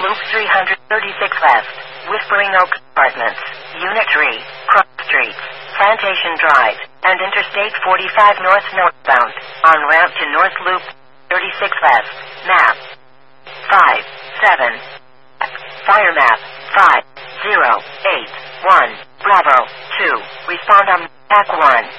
Loop 336 West, Whispering Oak Apartments, Unit 3, Cross Street, Plantation Drive, and Interstate 45 North northbound, on ramp to North Loop 36 West, map 5, 7. Fire map 5, 0, 8, 1, Bravo 2. Respond on Pack 1.